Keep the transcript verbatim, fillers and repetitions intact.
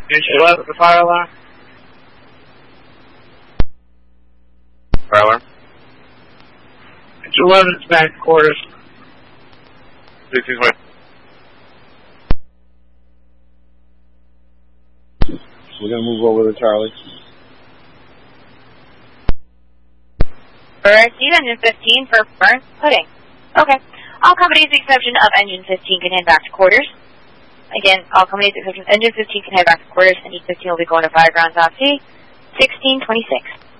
Engine eleven, the fire alarm. Fire alarm. Engine eleven is back to quarters. sixteen twenty. We're going to move over to Charlie. First, engine fifteen for burnt pudding. Okay. All companies, with the exception of engine fifteen, can head back to quarters. Again, all companies, with the exception of engine fifteen, can head back to quarters, and E fifteen will be going to fire grounds off C. sixteen twenty-six.